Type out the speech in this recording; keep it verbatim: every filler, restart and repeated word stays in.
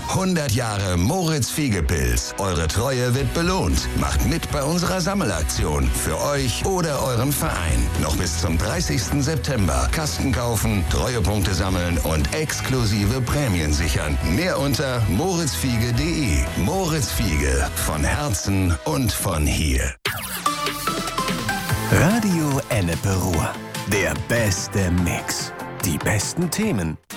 hundert Jahre Moritz-Fiege-Pilz. Eure Treue wird belohnt. Macht mit bei unserer Sammelaktion. Für euch oder euren Verein. Noch bis zum dreißigsten September. Kasten kaufen, Treuepunkte sammeln und exklusive Prämien sichern. Mehr unter moritzfiege punkt de. Moritz Fiege. Von Herzen und von hier. Radio Ennepe Ruhr. Der beste Mix. Die besten Themen,